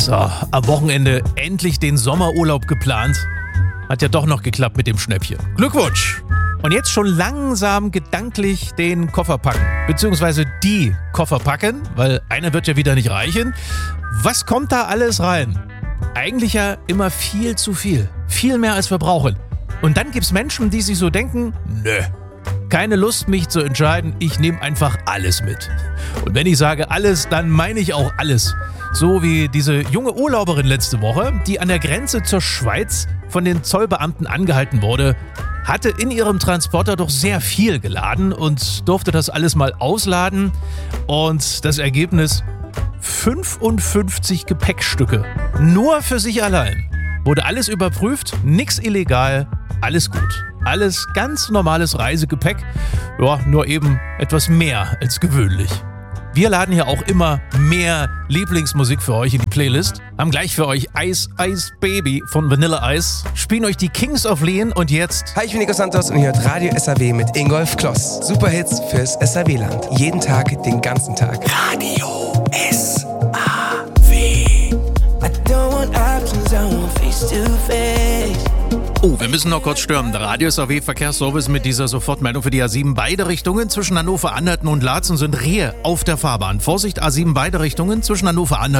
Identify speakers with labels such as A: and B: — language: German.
A: So, am Wochenende endlich den Sommerurlaub geplant. Hat ja doch noch geklappt mit dem Schnäppchen. Glückwunsch! Und jetzt schon langsam gedanklich den Koffer packen. Beziehungsweise die Koffer packen, weil einer wird ja wieder nicht reichen. Was kommt da alles rein? Eigentlich ja immer viel zu viel. Viel mehr als wir brauchen. Und dann gibt's Menschen, die sich so denken, nö, keine Lust mich zu entscheiden, ich nehme einfach alles mit. Und wenn ich sage alles, dann meine ich auch alles. So wie diese junge Urlauberin letzte Woche, die an der Grenze zur Schweiz von den Zollbeamten angehalten wurde, hatte in ihrem Transporter doch sehr viel geladen und durfte das alles mal ausladen. Und das Ergebnis: 55 Gepäckstücke. Nur für sich allein. Wurde alles überprüft, nix illegal, alles gut. Alles ganz normales Reisegepäck, ja, nur eben etwas mehr als gewöhnlich. Wir laden hier auch immer mehr Lieblingsmusik für euch in die Playlist. Haben gleich für euch Ice Ice Baby von Vanilla Ice. Spielen euch die Kings of Leon und jetzt...
B: Hi, ich bin Nico Santos und ihr hört Radio SAW mit Ingolf Kloss. Superhits fürs SAW-Land. Jeden Tag, den ganzen Tag.
C: Radio SAW. I don't want options, I want face to face.
A: Oh, wir müssen noch kurz stören. Der Radio SAW Verkehrsservice mit dieser Sofortmeldung für die A7. Beide Richtungen zwischen Hannover, Anhalten und Laatzen sind Rehe auf der Fahrbahn. Vorsicht, A7 beide Richtungen zwischen Hannover, Anhalten